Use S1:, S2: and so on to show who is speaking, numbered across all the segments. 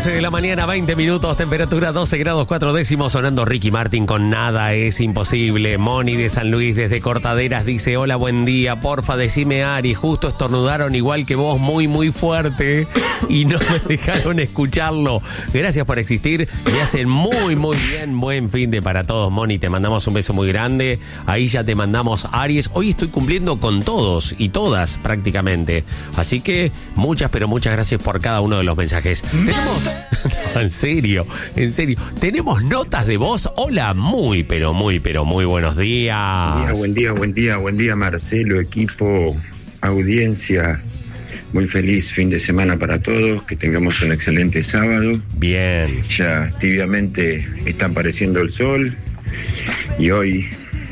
S1: 11 de la mañana, 20 minutos, temperatura 12 grados 4 décimos, sonando Ricky Martin con Nada es Imposible. Moni de San Luis desde Cortaderas dice: hola, buen día, porfa decime Ari, justo estornudaron igual que vos muy fuerte y no me dejaron escucharlo. Gracias por existir, me hacen muy bien, buen fin de para todos. Moni, te mandamos un beso muy grande, ahí ya te mandamos Aries. Hoy estoy cumpliendo con todos y todas prácticamente, así que muchas gracias por cada uno de los mensajes. Tenemos... No, en serio. Tenemos notas de voz. Hola, muy buenos días.
S2: Buen día, Marcelo, equipo, audiencia. Muy feliz fin de semana para todos, que tengamos un excelente sábado.
S1: Bien.
S2: Ya tibiamente está apareciendo el sol y hoy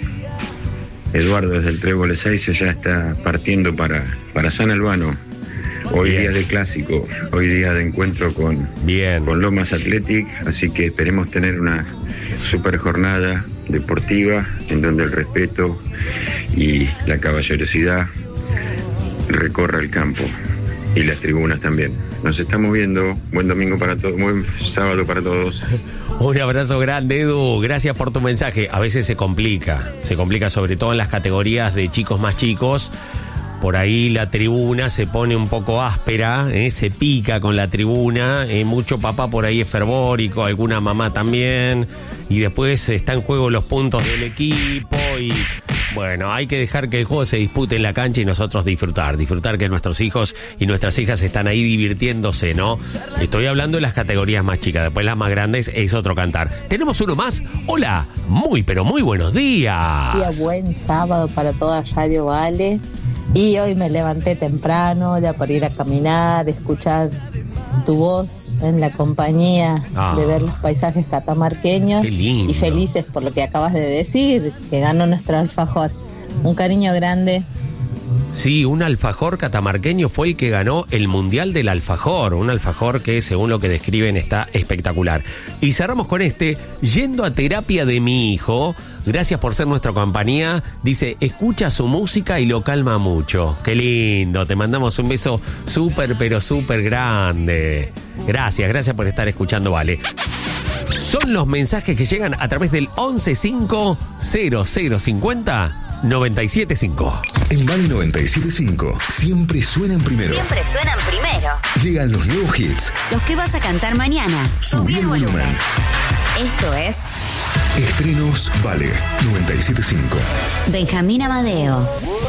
S2: Eduardo desde el Trébol Ezeiza ya está partiendo para San Albano. Hoy día de clásico, hoy día de encuentro con Lomas Athletic, así que esperemos tener una super jornada deportiva en donde el respeto y la caballerosidad recorra el campo y las tribunas también. Nos estamos viendo, buen domingo para todos, buen sábado para todos.
S1: Un abrazo grande, Edu, gracias por tu mensaje. A veces se complica sobre todo en las categorías de chicos más chicos. Por ahí la tribuna se pone un poco áspera, se pica con la tribuna, mucho papá por ahí es fervórico, alguna mamá también, y después está en juego los puntos del equipo y bueno, hay que dejar que el juego se dispute en la cancha y nosotros disfrutar que nuestros hijos y nuestras hijas están ahí divirtiéndose, ¿no? Estoy hablando de las categorías más chicas, después las más grandes es otro cantar. Tenemos uno más. Hola, muy buenos días.
S3: Buen sábado para toda Radio Vale. Y hoy me levanté temprano ya para ir a caminar, escuchar tu voz en la compañía de ver los paisajes catamarqueños.
S1: Qué lindo.
S3: Y felices por lo que acabas de decir, que ganó nuestro alfajor. Un cariño grande.
S1: Sí, un alfajor catamarqueño fue el que ganó el Mundial del Alfajor. Un alfajor que, según lo que describen, está espectacular. Y cerramos con yendo a terapia de mi hijo. Gracias por ser nuestra compañía. Dice, escucha su música y lo calma mucho. Qué lindo, te mandamos un beso súper grande. Gracias por estar escuchando, Vale. Son los mensajes que llegan a través del 115050-975.
S4: En Vale 97.5 siempre suenan primero. Llegan los nuevos hits.
S5: Los que vas a cantar mañana.
S4: Subí el volumen.
S5: Esto es
S4: Estrenos Vale 97.5.
S5: Benjamín Amadeo.